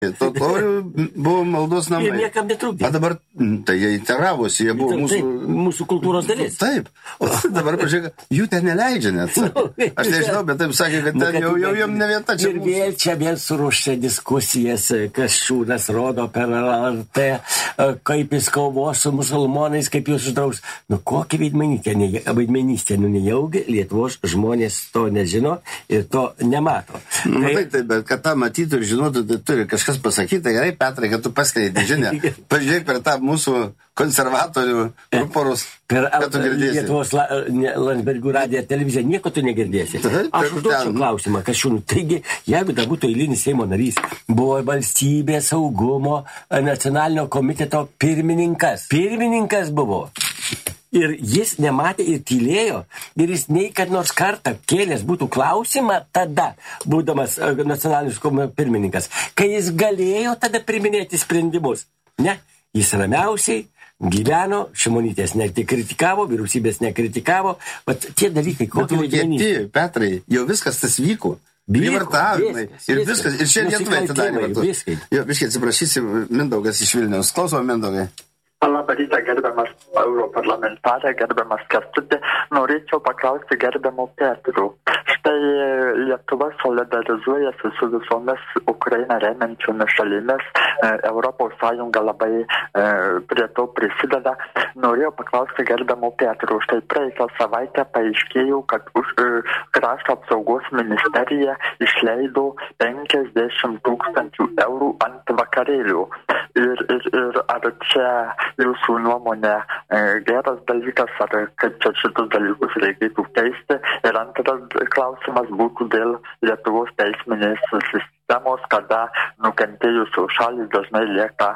Totorių buvo maldos namai. Ir niekam netrukdė. O dabar, tai jie integravosi, jie buvo mūsų kultūros dalis. Taip. O dabar, pažiūrėk, jų ten neleidžia net. Aš nežinau, bet taip sakė, kad ten jau jam ne vieta čia. Ir vėl suruošia diskusijas, Kasčiūnas rodo per LRT, kaip jis kovos su musulmonais, kaip jūs uždraus. Kokia vaidmenystė, nejaugi Lietuvos žmonės to nežino ir to nemato. Taip, bet kad tą matytų ir žinotų, tai turi kažkas pasakyti, gerai, Petrai, kad tu paskleidai žinią. Pažiūrėk per tą mūsų konservatorių ruporus, kad tu girdėsi. Lietuvos Landsbergių radiją televiziją, nieko tu negirdėsi. Aš užduočiau klausimą, Kasčiūnui. Taigi, jeigu dar būtų eilinis Seimo narys, buvo valstybės saugumo nacionalinio komiteto pirmininkas. Pirmininkas buvo. Ir jis nematė ir tylėjo, ir jis nei kad nors kartą kėlęs būtų klausimą tada, būdamas nacionalinis pirmininkas, kai jis galėjo tada priminėti sprendimus. Ne, jis ramiausiai gyveno, Šimonytės nekritikavo, vyriausybės nekritikavo, bet tie dalykai, kokie vaidmenys. Petrai, jau viskas tas vyko. Privartavimai. Ir viskas. Ir čia Lietuvai atidarė. Jo, biškai atsiprašysi, Mindaugas iš Vilniaus. Klausom, Mindaugai. Labą rytą, gerbiamas europarlamentarė, gerbiamas Kęstuti. Norėčiau paklausti gerbiamo Petrų. Štai Lietuva solidarizuojasi su visomis Ukrainą remiančiomis šalimis. Europos Sąjunga labai prie to prisideda. Norėjau paklausti gerbiamo Petrų. Štai praeitą savaitę paaiškėjo, kad krašto apsaugos ministerija išleido 50 000 eurų ant vakarėlių. Ir ar čia jūsų nuomonė geras dalykas, ar kaip čia šitus dalykus reikėtų keisti? Ir antras klausimas būtų dėl Lietuvos teisminės sistemos, kada nukentėjusios šalys dažnai lieka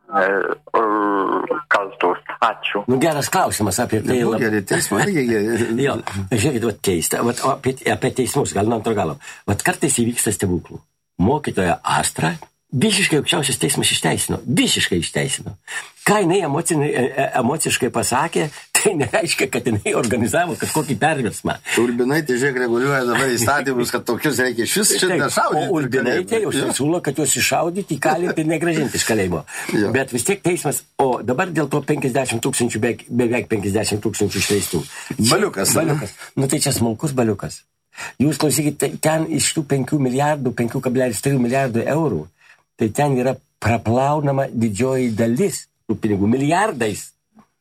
kaltos. Ačiū. Geras klausimas apie tai. Gerai, teismą. Jo, žiūrėkit, keista. Apie teismus, gal nuo antro galo. Kartais įvyksta stebuklų. Mokytoja Astra visiškai aukščiausias teismas išteisino. Visiškai išteisino. Ką jinai emociškai pasakė, tai nereiškia, kad jinai organizavo kažkokį perversmą. Urbinaitė, žiūrėk, reguliuoja dabar įstatymus, kad tokius reikia iš vis čia nešaudyti. O Urbinaitė jau siūlo, kad juos iššaudyti, įkalinti ir negrąžinti iš kalėjimo. Bet vis tiek teismas, o dabar dėl to 50 000, beveik 50 000 išleistų. Baliukas. Tai čia smulkus baliukas. Jūs klausykite, ten iš tų 5 milijardų, 5,3 milijardų eurų, tai ten yra praplaunama didžioji dalis tų pinigų, milijardais.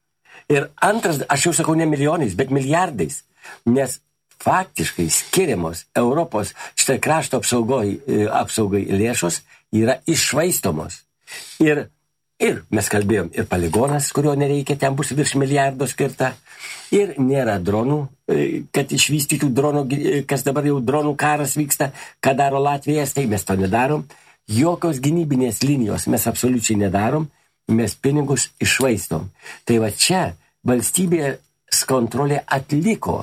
Ir antras, aš jau sakau ne milijonais, bet milijardais, nes faktiškai skiriamos Europos štai krašto apsaugai lėšos yra iššvaistomos. Ir mes kalbėjom, ir poligonas, kurio nereikia, ten bus virš milijardo skirta, ir nėra dronų, kad išvystytų dronų, kas dabar jau dronų karas vyksta, ką daro Latvija, tai mes to nedarom. Jokios gynybinės linijos mes absoliučiai nedarom, mes pinigus iššvaistom. Tai va čia valstybės kontrolė atliko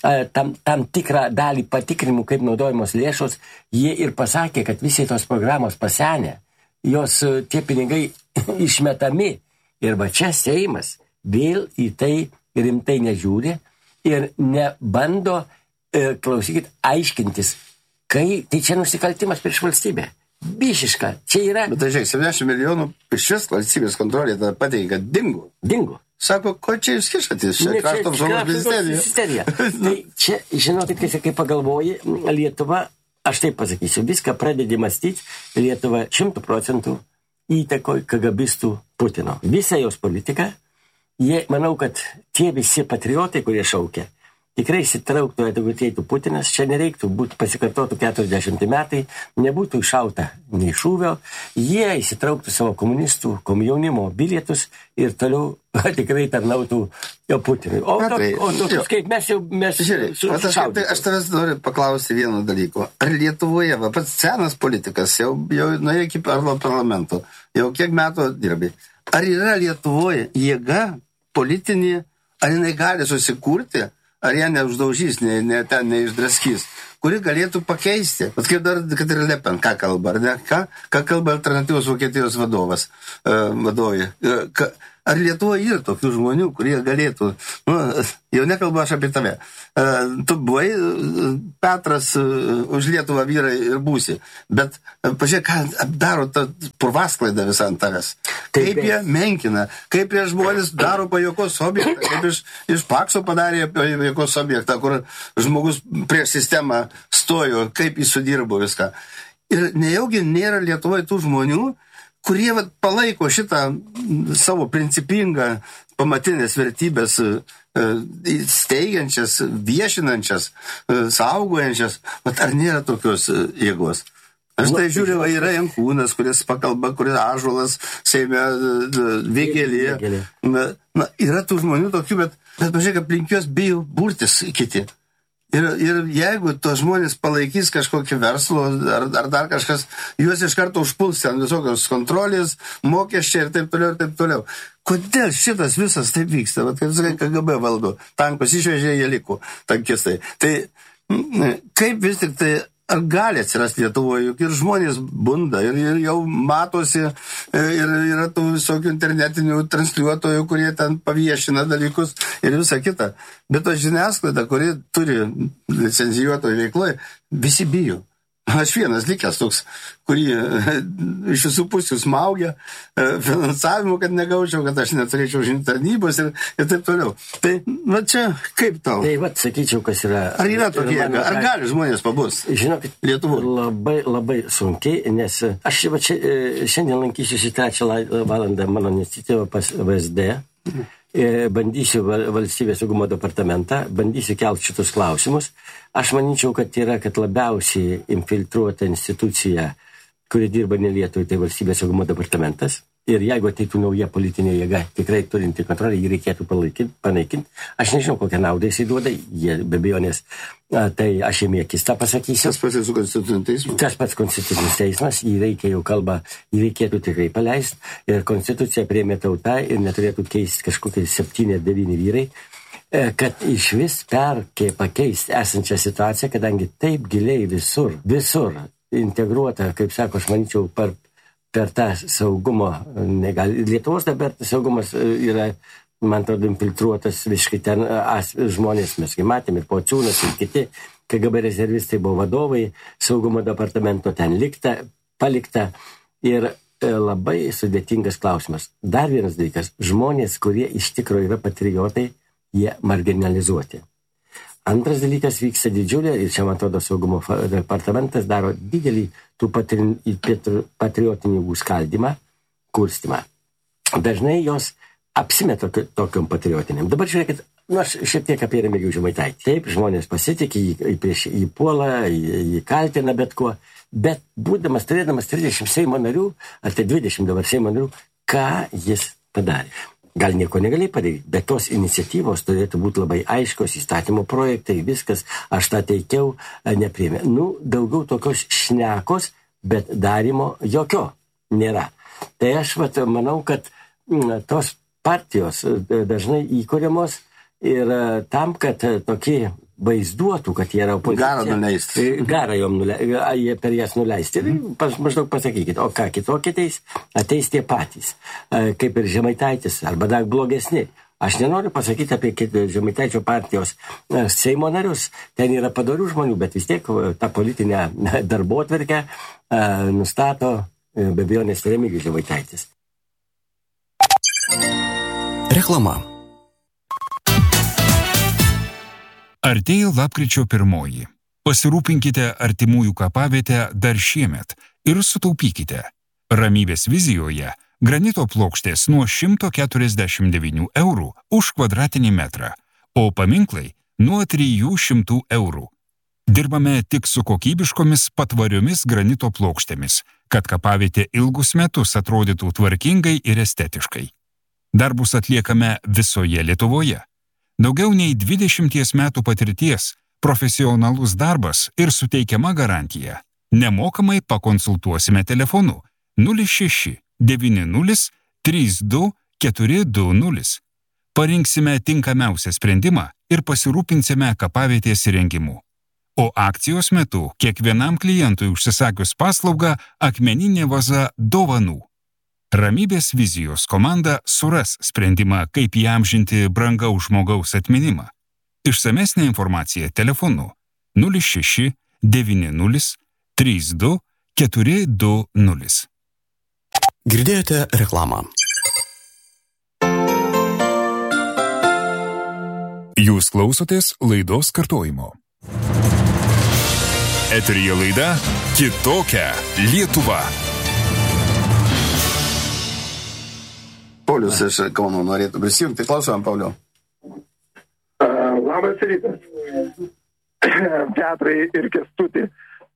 tam tikrą dalį patikrinimų, kaip naudojamos lėšos, jie ir pasakė, kad visi tos programos pasenę, jos tie pinigai išmetami. Ir va čia Seimas vėl į tai rimtai nežiūri ir nebando, klausykit, aiškintis, kai tai čia nusikaltimas prieš valstybę. Bišiška, čia yra... Bet tai žiūrėk, 70 milijonų iš vis valstybės kontrolė tada pateikia, kad dingo. Sako, ko čia jūs kišatės? Čia krašto apsaugos ministerija. Tai čia, žinokit, kai pagalvoji, Lietuva, aš taip pasakysiu, viską pradedi mąstyti, Lietuva 100% įtakoj KGBistų Putino. Visa jos politika, manau, kad tie visi patriotai, kurie šaukia, tikrai įsitrauktų, jeigu ateitų Putinas, čia nereiktų pasikartotų 40 metai, nebūtų iššauta nei šūvio, jie įsitrauktų savo komunistų, komjaunimo bilietus ir toliau tikrai tarnautų Putinui. O tokius kaip mes jau sušaudėme. Aš tavęs noriu paklausti vieno dalyko. Ar Lietuvoje, pats senas politikas, jau nuėjo iki parlamento, jau kiek metų dirbi, ar yra Lietuvoje jėga politinė, ar jinai gali susikurti, ar ją neuždaužys, ten neišdraskys, kuri galėtų pakeisti. Bet kaip dar, kad ir Le Pen, ką kalba, ar ne? Ką kalba alternatyvos Vokietijos vadovė? ar Lietuvoje yra tokių žmonių, kurie galėtų, jau nekalbu aš apie tave, tu buvai Petras už Lietuvą vyrai ir būsi, bet pažiūrėk, ką daro ta purvasklaida visą ant tavęs. Kaip jie menkina, kaip jie žmonės daro pajuokos objektą, kaip iš Pakso padarė pajuokos objektą, kur žmogus prieš sistemą stojo, kaip jis sudirbo viską. Ir nejaugi nėra Lietuvoje tų žmonių, kurie palaiko šitą savo principingą pamatinės vertybės steigiančias, viešinančias, saugojančias. Ar nėra tokios jėgos? Aš tai žiūriu, yra Jankūnas, kuris pakalba, kuris Ąžuolas, Seime, Vėgėlė. Yra tų žmonių tokių, bet pažiūrėk, aplink juos bijo burtis kiti. Ir jeigu tos žmonės palaikys kažkokį verslo ar dar kažkas, juos iš karto užpuls ten visokios kontrolės, mokesčiai ir taip toliau. Kodėl šitas visas taip vyksta? Vat, kaip sakai, KGB valdo, tankus išvežė, jie liko tankistai. Tai kaip vis tik tai, ar gali atsirasti Lietuvoje, juk ir žmonės bunda, ir jau matosi, ir yra tų visokių internetinių transliuotojų, kurie ten paviešina dalykus ir visą kitą. Bet to žiniasklaida, kuri turi licencijuotojų veikloje, visi bijo. Aš vienas likęs toks, kurį iš visų pusių smaugia finansavimu, kad negaučiau, kad aš neturėčiau žinių tarnybos ir taip toliau. Tai, čia kaip tau? Tai, sakyčiau, kas yra... Ar yra tokie, ar gali žmonės pabus? Žinokit, labai, labai sunkiai, nes aš šiandien lankysiu 3 valandą mano iniciatyvą pas VSD, bandysiu valstybės saugumo departamentą, bandysiu kelti šitus klausimus. Aš manyčiau, kad labiausiai infiltruota institucija, kuri dirba ne Lietuvai, tai valstybės saugumo departamentas. Ir jeigu ateitų nauja politinė jėga, tikrai turinti kontrolę, jį reikėtų panaikinti. Aš nežinau, kokią naudą jisai duoda, jie be abejonės, tai aš jiem akis tą pasakysiu. Tas pats konstitucinis teismas? Tas pats konstitucinis teismas, jį reikia jau kalbą, jį reikėtų tikrai paleisti. Ir konstituciją priėmė tauta ir neturėtų keisti kažkokie 7-9 vyrai, kad iš vis pakeisti esančią situaciją, kadangi taip giliai visur integruota, kaip sako, aš manyčiau, per tą saugumo, Lietuvos dabar saugumas yra, man atrodo, infiltruotas visiškai ten žmonės, mes kai matėm ir Pociūnas ir kiti KGB rezervistai buvo vadovai, saugumo departamento ten palikta ir labai sudėtingas klausimas. Dar vienas dalykas, žmonės, kurie iš tikrųjų yra patriotai, jie marginalizuoti. Antras dalykas vyksta didžiulė, ir čia, man atrodo, saugumo departamentas daro didelį tų patriotinių skaldymą, kurstimą. Dažnai jos apsimeta tokiom patriotiniam. Dabar žiūrėkit, aš šiek tiek apie Remigijų Žemaitaitį. Taip, žmonės pasitikė, jį puola, jį kaltina bet kuo, bet turėdamas 30 Seimo narių, ar tai 20 dabar Seimo narių, ką jis padarė? Gal nieko negali padaryti, bet tos iniciatyvos turėtų būti labai aiškios, įstatymo projektai, viskas, aš tą teikiau, nepriėmė. Daugiau tokios šnekos, bet darimo jokio nėra. Tai aš manau, kad tos partijos dažnai įkuriamos ir tam, kad tokie vaizduotų, kad jie yra opozicija. Garą nuleisti. Garą jom nuleisti, per jas nuleisti. Ir maždaug pasakykit, o ką kitokie ateis tie patys, kaip ir Žemaitaitis, arba dar blogesni. Aš nenoriu pasakyti apie Žemaitaičio partijos Seimo narius, ten yra padorių žmonių, bet vis tiek tą politinę darbotvarkę nustato be abejonės Remigijus Žemaitaitis. Reklama. Artėja lapkričio 1. Pasirūpinkite artimųjų kapavietę dar šiemet ir sutaupykite. Ramybės vizijoje granito plokštės nuo 149 eurų už kvadratinį metrą, o paminklai nuo 300 eurų. Dirbame tik su kokybiškomis patvariomis granito plokštėmis, kad kapavietė ilgus metus atrodytų tvarkingai ir estetiškai. Darbus atliekame visoje Lietuvoje. Daugiau nei 20 metų patirties, profesionalus darbas ir suteikiama garantija. Nemokamai pakonsultuosime telefonu 06 90 32 420. Parinksime tinkamiausią sprendimą ir pasirūpinsime kapavietės įrengimu. O akcijos metu kiekvienam klientui užsisakius paslaugą akmeninė vaza dovanų. Ramybės vizijos komanda suras sprendimą, kaip įamžinti brangaus žmogaus atminimą. Išsamesnė informacija telefonu 06 90 32 420. Girdėjote reklamą. Jūs klausotės laidos kartojimo. Eteryje laida Kitokia Lietuva. Paulius iš Kauno norėtų prisijungti. Klausom, Pauliau. Labas rytas. Petrai ir Kęstutį.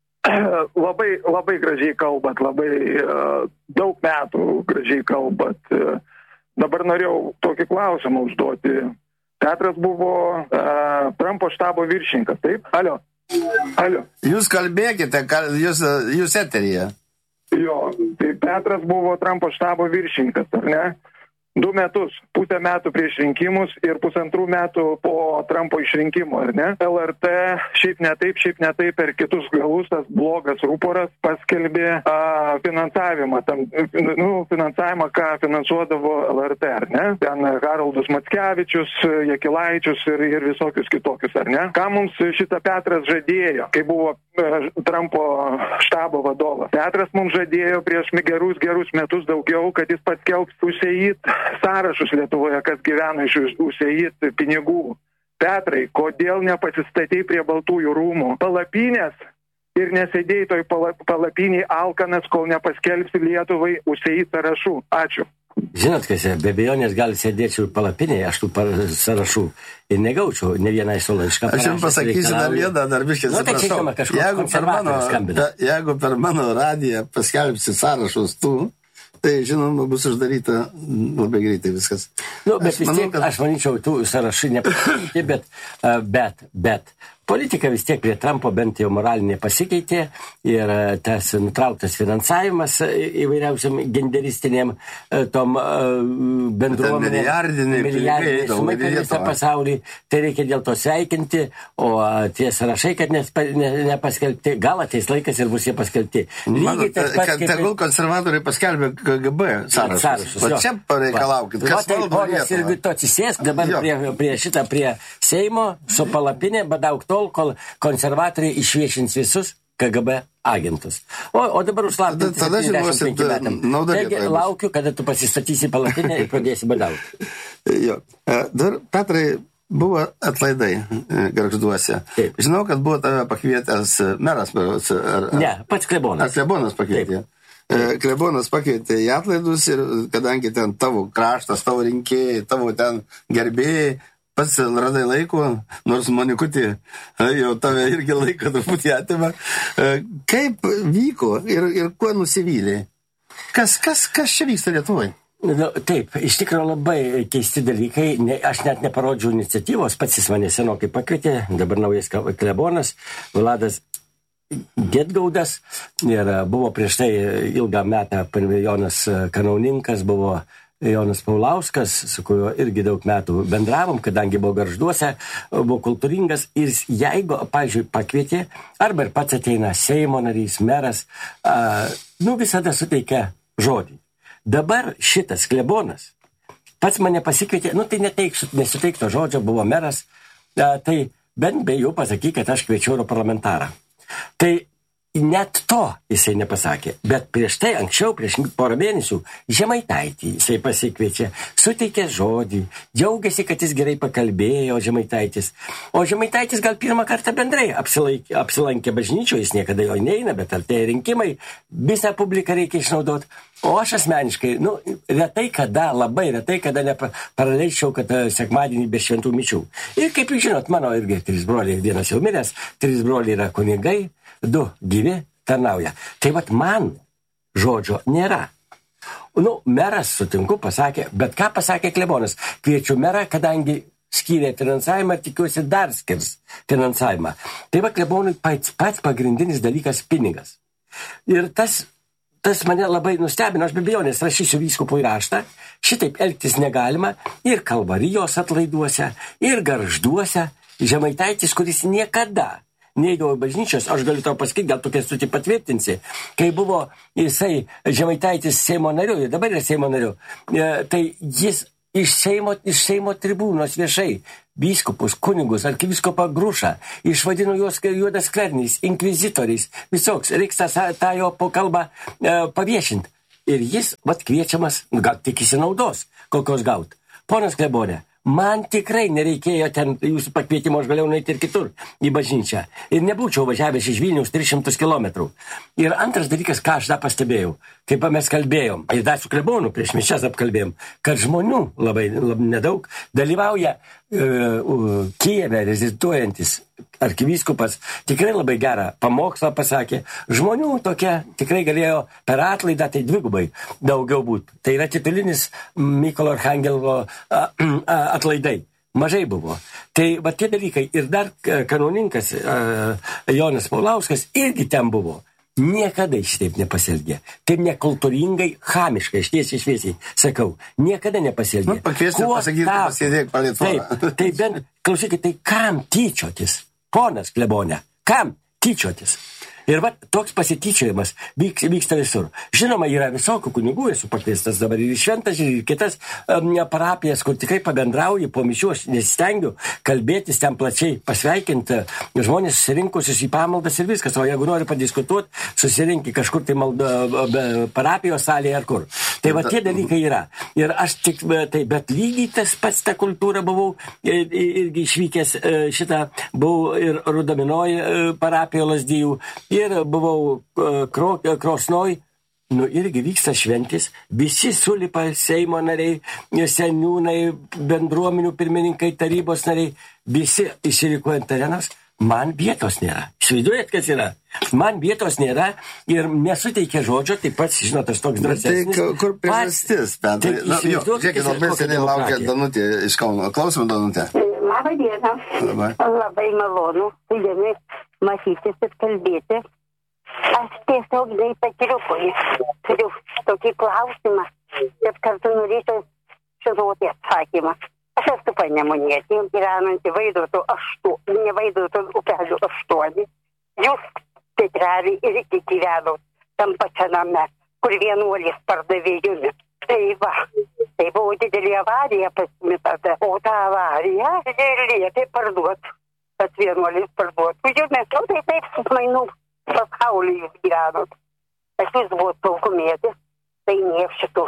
Labai gražiai kalbat, labai daug metų gražiai kalbat. Dabar norėjau tokį klausimą užduoti. Petras buvo Trumpo štabo viršininkas, taip? Alio. Jūs kalbėkite, jūs eteryje. Jo, tai Petras buvo Trumpo štabo viršininkas, ar ne? 2 metus, pusę metų prieš rinkimus ir 1,5 metų po Trumpo išrinkimo, ar ne? LRT šiaip ne taip per kitus galus, tas blogas rūporas paskelbė finansavimą, finansavimą, ką finansuodavo LRT, ar ne? Ten Haroldas Mackevičius, Jakilaičius ir visokius kitokius, ar ne? Ką mums šitą Petras žadėjo, kai buvo Trumpo štabo vadovas? Petras mums žadėjo prieš gerus metus daugiau, kad jis paskelbs USAID sąrašus Lietuvoje, kas gyvena iš USAID pinigų. Petrai, kodėl nepasistatei prie Baltųjų rūmų palapinės ir nesėdėjai toj palapiniai alkanas, kol nepaskelbsi Lietuvai USAID sąrašų? Ačiū. Žinot, kas be abejonės gali sėdėčiau palapinėje, aš tų sąrašų ir negaučiau ne vieną įsolaišką. Aš jums pasakysiu dar vieną, dar biškai atsiprašau. Jeigu per mano radiją paskelbsi sąrašus tų, tai, žinoma, bus uždaryta labai greitai viskas. Bet vis tiek, aš manyčiau, tų sąrašai nepasikeitė, bet politika vis tiek prie Trumpo bent jau moralinė pasikeitė ir tas nutrauktas finansavimas įvairiausiam genderistiniam tom bendruomenėm, milijardiniai sumai per visą pasaulį, tai reikia dėl to sveikinti, o tie sąrašai, kad nepaskelbti, gal ateis laikas ir bus jie paskelbti. Tegul konservatoriai paskelbė KGB sąrašus. O čia pareikalaukit, kas valdo Lietuvą. Ir tu atsisėsk dabar prie Seimo su palapinė, badauk tol, kol konservatoriai išviešins visus KGB agentus. O dabar užslaptinti 75 metam. Taigi laukiu, kada tu pasistatysi palapinę ir pradėsi badauti. Jo. Dar, Petrai, buvo atlaidai Gargžduose. Žinau, kad buvo tave pakvietęs meras. Ne, pats klebonas. Klebonas pakvietė. Klebonas pakvietė į atlaidus ir kadangi ten tavo kraštas, tavo rinkėjai, tavo ten gerbėjai, pats radai laiko, nors Monikutė jau tave irgi laiko truputį atima. Kaip vyko ir kuo nusivylė? Kas čia vyksta Lietuvoje? Taip, iš tikrųjų labai keisti dalykai. Aš net neparodžiau iniciatyvos, pats jis mane senokai pakvietė, dabar naujas klebonas, Vladas Gedgaudas, ir buvo prieš tai ilgą metą Jonas Kanauninkas, buvo Jonas Paulauskas, su kuriuo irgi daug metų bendravom, kadangi buvo Gargžduose, buvo kultūringas ir jeigu, pavyzdžiui, pakvietė, arba ir pats ateina Seimo narys, meras, visada suteikia žodį. Dabar šitas klebonas pats mane pasikvietė, tai nesuteikto žodžio, buvo meras, tai bent be jų pasakyk, kad aš kviečiu europarlamentarą. Tai net to jisai nepasakė, bet prieš tai, anksčiau, prieš porą mėnesių, Žemaitaitį jisai pasikviečia, suteikė žodį, džiaugiasi, kad jis gerai pakalbėjo Žemaitaitis. O Žemaitaitis gal pirmą kartą bendrai apsilankė bažnyčioje, jis niekada jo neina, bet artėja rinkimai, visą publiką reikia išnaudoti. O aš asmeniškai, labai retai kada praleisčiau, kad sekmadienį be šventų mišių. Ir kaip jūs žinot, mano irgi 3 broliai, vienas jau miręs, 3 broliai yra kunigai, 2 gyvi tarnauja. Tai vat man žodžio nėra. Meras, sutinku, pasakė, bet ką pasakė klebonas? Kviečiu merą, kadangi skyrė finansavimą, tikiuosi dar skirs finansavimą. Tai va klebonui pats pagrindinis dalykas pinigas. Ir tas mane labai nustebino, aš be abejonės rašysiu vyskupui raštą, šitaip elgtis negalima ir Kalvarijos atlaiduose, ir Gargžduose. Žemaitaitis, kuris niekada neįdavo bažnyčios, aš galiu tau pasakyti, gal tokia suti patvirtinsi, kai buvo jisai Žemaitaitis Seimo nariu, ir dabar yra Seimo nariu, tai jis iš Seimo tribūnos viešai vyskupus, kunigus, arkivyskupą Grušą, išvadino juos juodas skverniais, inkvizitoriais, visoks, reiks tą jo kalbą paviešinti. Ir jis, kviečiamas, gal tikisi naudos, kokios gaut. Ponas Klebonė, man tikrai nereikėjo ten jūsų pakvietimo, aš galėjau nueiti ir kitur į bažnyčią. Ir nebūčiau važiavęs iš Vilniaus 300 kilometrų. Ir antras dalykas, ką aš dar pastebėjau, kaip mes kalbėjom, ir dar su Klebonu prieš mišias apkalbėjom, kad žmonių labai nedaug dalyvauja Kijeve reziduojantis arkivyskupas, tikrai labai gerą pamokslą pasakė. Žmonių tokia tikrai galėjo per atlaidą, tai dvigubai daugiau būti. Tai yra titulinis Mykolo Archangelo atlaidai. Mažai buvo. Tai va tie dalykai. Ir dar kanauninkas Jonas Paulauskas irgi ten buvo. Niekada šitaip nepasielgė. Taip nekultūringai, chamiškai, šviesiai sakau. Niekada nepasielgė. Pakviesti pasakyti, pasėdėk palėtvorą. Tai bent, klausykit, tai kam tyčiotis? Ponas Klebonė, kam tyčiotis? Ir va, toks pasityčiojimas vyksta visur. Žinoma, yra visokių kunigų, esu pakviestas dabar ir šventas, ir kitas parapijas, kur tikrai pabendrauju, po mišių aš nesistengiu kalbėtis ten plačiai, pasveikinti žmonės susirinkusius į pamaldas ir viskas. O jeigu nori padiskutuoti, susirinkti kažkur tai parapijos salėje ar kur. Tai va tie dalykai yra. Ir aš tik, bet lygiai tas pats tą kultūrą buvau irgi išvykęs buvau ir Rudaminoj parapijo Lazdijų, ir buvau Krosnoj, irgi vyksta šventis, visi sulipa Seimo nariai, seniūnai, bendruomenių pirmininkai, tarybos nariai, visi išsirikuojant arenas, man vietos nėra. Įsivaizduojat, kas yra? Man vietos nėra ir nesuteikia žodžio, taip pat, žinot, aš toks drąsesnis. Tai kur priežastis, Petrai? Žiūrėkit, labai seniai laukia Danutė iš Kauno. Klausome, Danutė. Labą dieną. Labai malonu su jumis matytis ir kalbėti. Aš tiesiog patriukui turiu tokį klausimą, bet kartu norėčiau žinoti atsakymą. Aš esu panemunėtė, gyvenanti Vaidoto upelio 8. Jūs tikrelį ir iki gyvenot tam pačiame, kur vienuolis pardavė jumi. Tai va, tai buvo didelė avarija pasimitata, o tą avariją liepė parduoti, kad vienuolis parduotų jumi. Tai taip mainų pasaulyje jūs gyvenot. Aš jūs buvo saugumėtis, tai niek šitų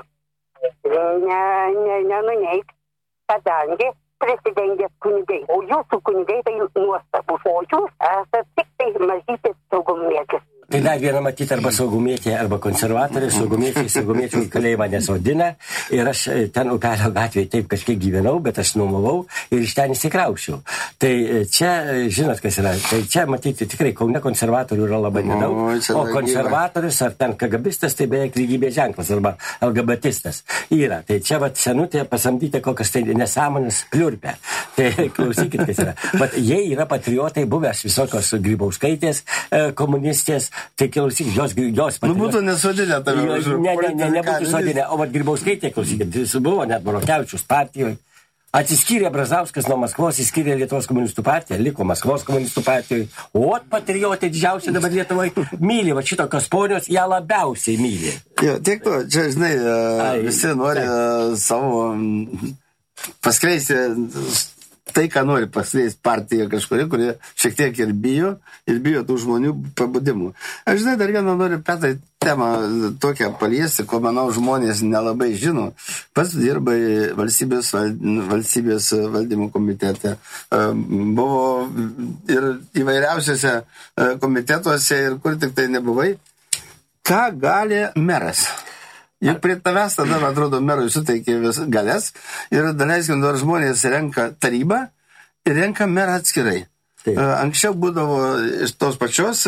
nenuneik, kadangi prisidengęs kunigai. O jūsų kunigai tai nuostabus, o jūs esate tik tai mažytis saugumėtis. Tai dar vieną matyti arba saugumėtė, arba konservatoriai, saugumėčių į kalėjimą nesodina. Ir aš ten Upelio gatvėje taip kažkiek gyvenau, bet aš nuomavau ir iš ten įsikraušiau. Tai čia, žinot, kas yra, tai čia matyti tikrai Kaune konservatorių yra labai nedaug. O konservatorius ar ten KGBistas, tai beveik lygybės ženklas arba LGBTistas yra. Tai čia vat senutė pasamdyti kokias tai nesąmonės pliurpę. Tai klausykit, kas yra. Bet jie yra patriotai, buvęs visokios Grybauskaitės, komunistės. Tai klausykit, jos patriotai. Būtų nesodinę tave. Nebūtų sodinę. O vat Grybauskaitė, klausykit, jis buvo net Burokevičiaus partijoje. Atsiskyrė Brazauskas nuo Maskvos, įskyrė Lietuvos komunistų partiją, liko Maskvos komunistų partijoje. O patriotai didžiausia dabar Lietuvoje myli, va šitokios ponios, ją labiausiai myli. Jo, tiek to, čia, žinai, visi nori savo paskleisti tai, ką nori paskleisti partija kažkuri, kurie šiek tiek ir bijo tų žmonių pabudimų. Aš, žinai, dar vieną noriu, Petrai, temą tokią paliesti, ko, manau, žmonės nelabai žino. Pats dirbai valstybės valdymo komitete. Buvo ir įvairiausiose komitetuose ir kur tik tai nebuvai. Ką gali meras? Juk prie tavęs tada, atrodo, merui suteikė vis galės ir daleiskim, dar žmonės renka tarybą ir renka merą atskirai. Anksčiau būdavo iš tos pačios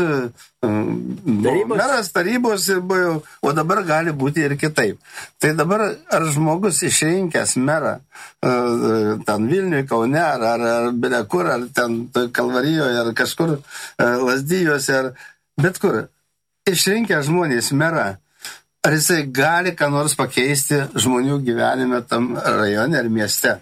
meras tarybos ir buvo, o dabar gali būti ir kitaip. Tai dabar ar žmogus išrinkęs merą ten Vilniuje, Kaune, ar Bilekur, ar ten Kalvarijoje, ar kažkur Lazdijuose, ar bet kur, išrinkę žmonės merą, ar jisai gali ką nors pakeisti žmonių gyvenime tam rajone ar mieste?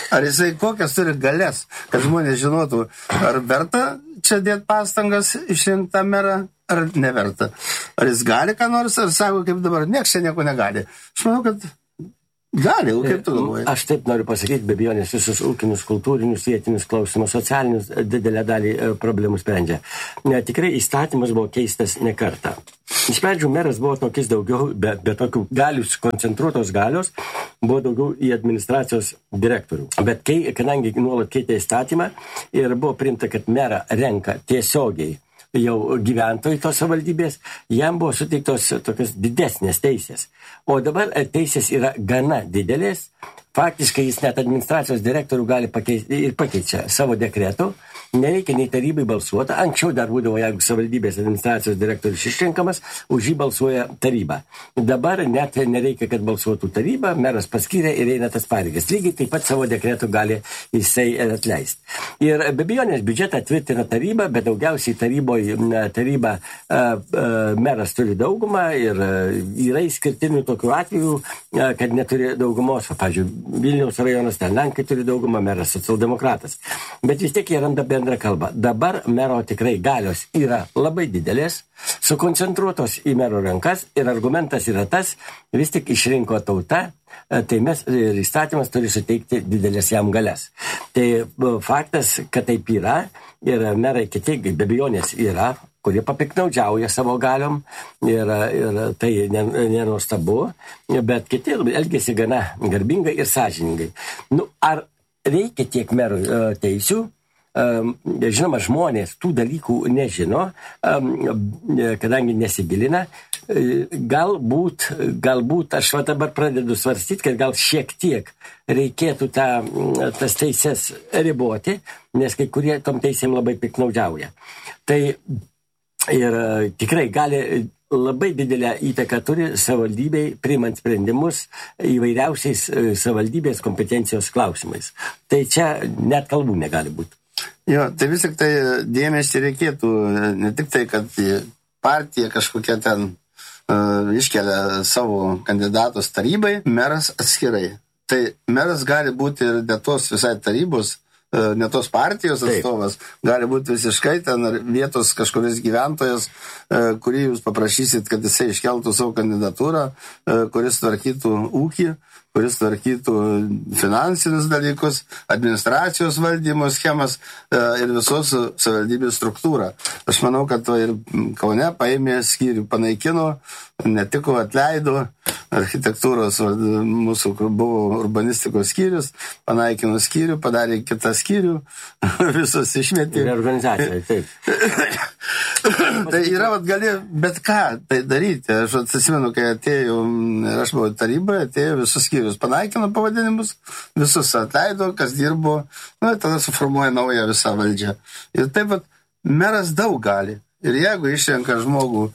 Ar jisai kokias turi galės, kad žmonės žinotų, ar verta čia dėti pastangas išrinktą merą, ar neverta. Ar jis gali ką nors, ar sako, kaip dabar, nieks čia nieko negali. Aš manau, kad gali, kaip tu galvoji? Aš taip noriu pasakyti, be abejonės visus ūkinius, kultūrinius, vietinius klausimus, socialinius didelę dalį problemų sprendžia. Tikrai įstatymas buvo keistas ne kartą. Iš pradžių meras buvo tokis daugiau, be tokių galių, koncentruotos galios, buvo daugiau į administracijos direktorių. Bet kadangi nuolat keitė įstatymą ir buvo priimta, kad merą renka tiesiogiai jau gyventojai tos savivaldybės, jam buvo suteiktos tokios didesnės teisės. O dabar teisės yra gana didelės. Faktiškai jis net administracijos direktorių gali pakeisti ir pakeičia savo dekretų. Nereikia nei tarybai balsuoti. Anksčiau dar būdavo, jeigu savivaldybės administracijos direktorius išrinkamas, už jį balsuoja taryba. Dabar net nereikia, kad balsuotų taryba, meras paskyrė ir eina tas pareigas. Lygiai taip pat savo dekretų gali jisai atleisti. Ir be abejonės biudžetą tvirtina taryba, bet daugiausiai taryba meras turi daugumą ir yra išskirtinių tokių atvejų, kad neturi daugumos. Pavyzdžiui, Vilniaus rajonas, ten Lenkai turi daugumą, meras socialdemokratas. Bet vis tiek jie randa bendrą kalbą. Dabar mero tikrai galios yra labai didelės, sukoncentruotos į mero rankas ir argumentas yra tas, vis tik išrinko tauta, tai mes ir įstatymas turi suteikti didelės jam galias. Tai faktas, kad taip yra ir merai kiti be abejonės yra, kurie papiknaudžiauja savo galiom ir tai nenuostabu, bet kiti elgėsi gana garbingai ir sąžiningai. Ar reikia tiek merų teisių? Žinoma, žmonės tų dalykų nežino, kadangi nesigilina. Galbūt aš dabar pradedu svarstyti, kad gal šiek tiek reikėtų tas teises riboti, nes kai kurie tom teisėm labai piknaudžiauja. Tai ir tikrai gali labai didelę įtaką turi savivaldybei priimant sprendimus įvairiausiais savivaldybės kompetencijos klausimais. Tai čia net kalbų negali būti. Jo, tai vis tik tai dėmesį reikėtų, ne tik tai, kad partija kažkokia ten iškelia savo kandidatus tarybai, meras atskirai. Tai meras gali būti ir ne tos visai tarybos, ne tos partijos atstovas, gali būti visiškai ten vietos kažkuris gyventojas, kurį jūs paprašysit, kad jisai iškeltų savo kandidatūrą, kuris tvarkytų ūkį, kuris tvarkytų finansinius dalykus, administracijos valdymo schemas ir visos savivaldybės struktūrą. Aš manau, kad to ir Kaune paėmė skyrių, panaikino, netiko atleido architektūros, mūsų buvo urbanistikos skyrius, panaikino skyrių, padarė kitą skyrių, visos išmetė. Organizacija, taip. Tai yra, gali bet ką tai daryti. Aš atsimenu, kai atėjau, ir aš buvau taryboje, atėjo visus skyrius, panaikino pavadinimus, visus atleido, kas dirbo, ir tada suformuoja naują visą valdžią. Ir taip pat meras daug gali. Ir jeigu išrenka žmogų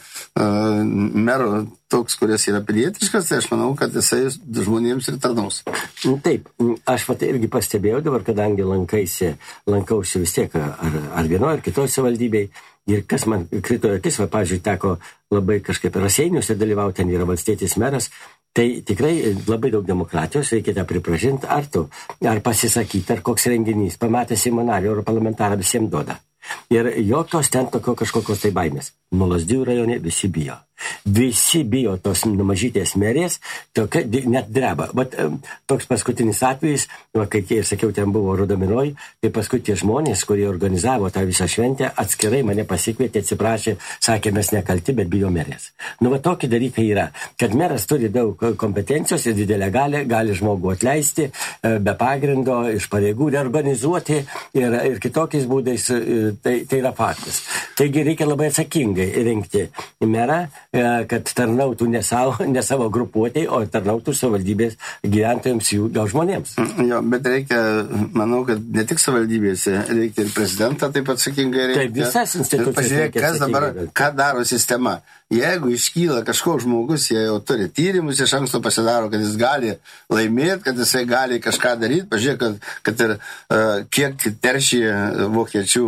mero toks, kuris yra pilietiškas, tai aš manau, kad jisai žmonėms ir tarnaus. Taip, aš irgi pastebėjau dabar, kadangi lankausi vis tiek ar vienoje, ar kitoje savivaldybėje, ir kas man krito akis, pavyzdžiui, teko labai kažkaip Raseiniuose dalyvauti, ten yra valstietis meras, tai tikrai labai daug demokratijos, reikia tą pripažinti, ar pasisakyti, ar koks renginys, pamatę Seimo narį, europarlamentarą visiems duoda. Ir jokios ten kažkokios tai baimės. Lazdijų rajone visi bijo. Visi bijo tos mažytės merės, net dreba. Bet toks paskutinis atvejis, kai, sakiau, ten buvo Rudominoj, tai paskui tie žmonės, kurie organizavo tą visą šventę, atskirai mane pasikvietė, atsiprašė, sakė, mes nekalti, bet bijo merės. Tokie dalykai yra, kad meras turi daug kompetencijos ir didelę gali žmogų atleisti, be pagrindo, iš pareigų reorganizuoti ir kitokiais būdais, tai yra faktas. Taigi reikia labai atsakingai rinkti merą, kad tarnautų ne savo grupuotėj, o tarnautų savivaldybės gyventojams, jų gal žmonėms. Jo, bet reikia, manau, kad ne tik savivaldybėse, reikia ir prezidentą taip atsakingai reikia. Taip, visas institucijas. Pažiūrėk, kas dabar, ką daro sistema. Jeigu iškyla kažkoks žmogus, jie jau turi tyrimus, iš anksto pasidaro, kad jis gali laimėti, kad jisai gali kažką daryti. Pažiūrėk, kad ir kiek teršė vokiečių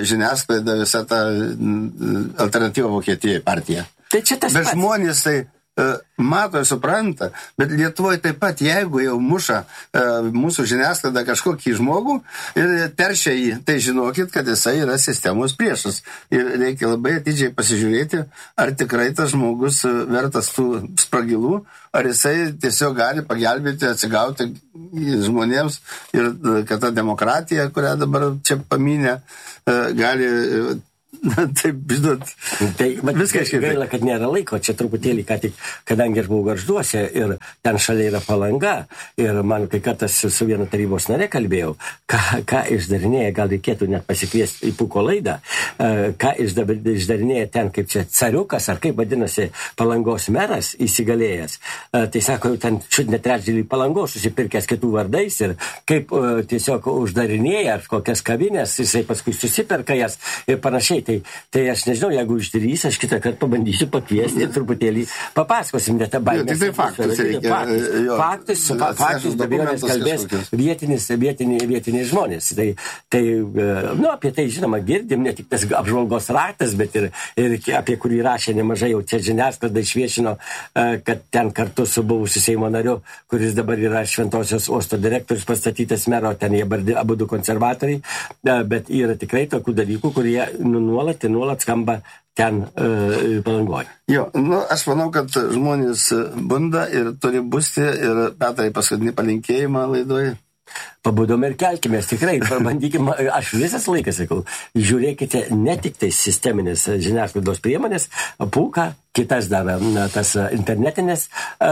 žiniasklaida visą tą alternatyvą Vokietijai partiją. Tai čia tas bet žmonės tai mato ir supranta, bet Lietuvoje taip pat, jeigu jau muša mūsų žiniasklaida kažkokį žmogų ir teršia jį, tai žinokit, kad jisai yra sistemos priešas. Ir reikia labai atidžiai pasižiūrėti, ar tikrai tas žmogus vertas tų spragilų, ar jisai tiesiog gali pagelbėti, atsigauti žmonėms ir kad ta demokratija, kurią dabar čia paminė, gali... Taip, žinot, tai viskas gaila, kad nėra laiko, čia truputėlį, kadangi aš buvau Gargžduose ir ten šalia yra Palanga ir man kai kartas su viena tarybos nare kalbėjau, ką išdarinėja, gal reikėtų net pasikviesti į Puko laidą, ką išdarinėja ten kaip čia cariukas, ar kaip vadinasi Palangos meras įsigalėjęs, tai sako, jau ten čiut netrečdėlį Palangos susipirkęs kitų vardais ir kaip tiesiog uždarinėja ar kokias kavinės, jisai paskui susiperka jas ir panašiai. Tai aš nežinau, jeigu išdrys, aš kitą kartą pabandysiu pakviesti ir truputėlį papasakosim, net tą baimę. Tai faktus reikia. Faktus dabarės kalbės vietiniai žmonės. Tai apie tai, žinoma, girdim, ne tik tas apžvalgos raktas, bet ir apie kurį rašė nemažai jau čia žiniasklaida išviešino, kad ten kartu su buvusiu Seimo nariu, kuris dabar yra Šventosios uosto direktorius pastatytas mero, ten jie abudu konservatoriai, bet yra tikrai tokių dalykų, kurie nuolat skamba ten Palangoje. Jo, aš manau, kad žmonės bunda ir turi būsti ir Petrai paskutinį palinkėjimą laidoje. Pabudome ir kelkimės, tikrai, pabandykime, aš visas laikas sakau, žiūrėkite ne tik tai sisteminės žiniasklaidos priemonės, Puką, kitas dar tas internetinės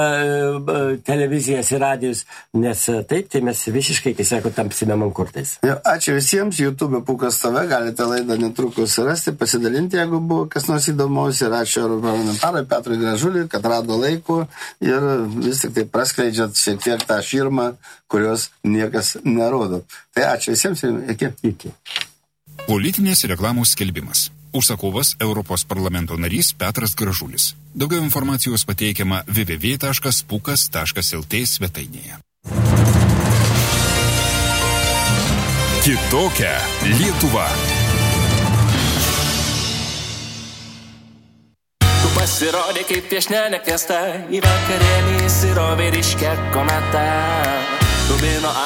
televizijas ir radijus, nes taip, tai mes visiškai, kai sako, tampsime mankurtais. Ačiū visiems, YouTube Pukas TV, galite laidą netrukus rasti, pasidalinti, jeigu buvo kas nors įdomaus, ir ačiū parlamentarui Petrui Gražuliui, kad rado laiko ir vis tik tai praskleidžiat šiek tiek tą širmą, kurios niekas nerodo. Tai ačiū visiems ir iki. Politinės reklamos skelbimas. Užsakovas Europos parlamento narys Petras Gražulis. Daugiau informacijos pateikiama www.pukas.lt svetainėje. Kitokia Lietuva. Tu pasirodė kaip piešne nekviesta, į vakarėlį įsirovė ryškia kometa. Dubino